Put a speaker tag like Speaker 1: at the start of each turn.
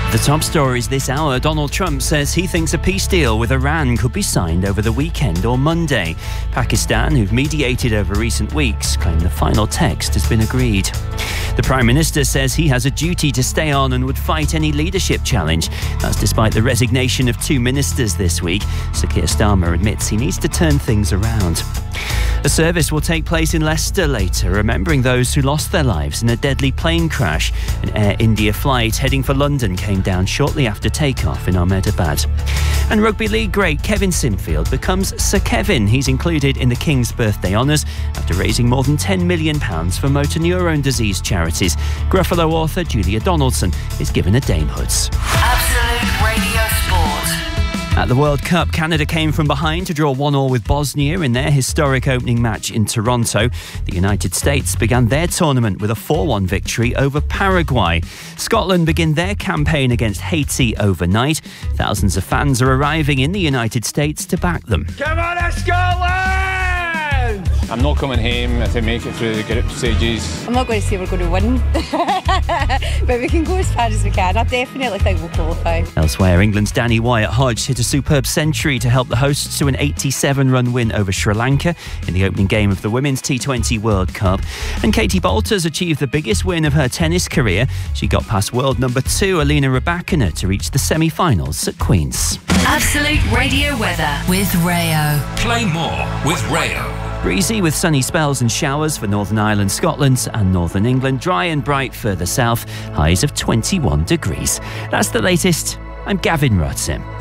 Speaker 1: The top stories this hour. Donald Trump says he thinks a peace deal with Iran could be signed over the weekend or Monday. Pakistan, who've mediated over recent weeks, claim the final text has been agreed. The Prime Minister says he has a duty to stay on and would fight any leadership challenge. That's despite the resignation of 2 ministers this week. Sir Keir Starmer admits he needs to turn things around. A service will take place in Leicester later, remembering those who lost their lives in a deadly plane crash. An Air India flight heading for London came down shortly after takeoff in Ahmedabad. And Rugby League great Kevin Sinfield becomes Sir Kevin. He's included in the King's Birthday Honours after raising more than £10 million for motor neurone disease charities. Gruffalo author Julia Donaldson is given a damehood.
Speaker 2: Absolute Radio Sport.
Speaker 1: At the World Cup, Canada came from behind to draw 1-1 with Bosnia in their historic opening match in Toronto. The United States began their tournament with a 4-1 victory over Paraguay. Scotland begin their campaign against Haiti overnight. Thousands of fans are arriving in the United States to back them.
Speaker 3: Come on, Scotland! I'm not coming home if we make it through the group stages.
Speaker 4: I'm not going to say we're going to win, but we can go as far as we can. I definitely think we'll qualify.
Speaker 1: Elsewhere, England's Danny Wyatt-Hodge hit a superb century to help the hosts to an 87-run win over Sri Lanka in the opening game of the Women's T20 World Cup. And Katie Bolters achieved the biggest win of her tennis career. She got past world number 2 Alina Rybakina to reach the semi-finals at Queen's.
Speaker 2: Absolute Radio weather with Rayo.
Speaker 5: Play more with Rayo.
Speaker 1: Breezy with sunny spells and showers for Northern Ireland, Scotland and Northern England. Dry and bright further south, highs of 21 degrees. That's the latest. I'm Gavin Rudson.